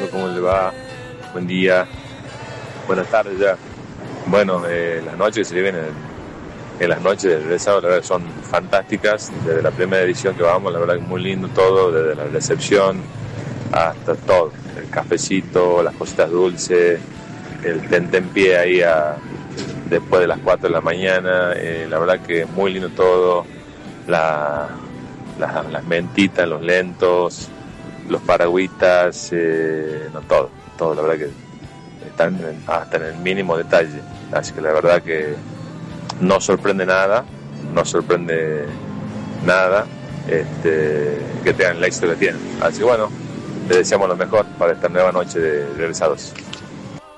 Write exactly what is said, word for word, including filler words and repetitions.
amigo, ¿cómo le va? Buen día, buenas tardes ya. Bueno, eh, las noches que se viven en, en las noches del egresado, la verdad son fantásticas. Desde la primera edición que vamos, la verdad que muy lindo todo, desde la recepción hasta todo. El cafecito, las cositas dulces, el tentempié ahí a, después de las cuatro de la mañana, eh, la verdad que muy lindo todo. La, la, las mentitas, los lentos, los paragüitas, eh, no todo, todo, la verdad que están en, hasta en el mínimo detalle, así que la verdad que no sorprende nada, no sorprende nada este, que tengan el éxito que tienen, así que bueno, les deseamos lo mejor para esta nueva noche de regresados.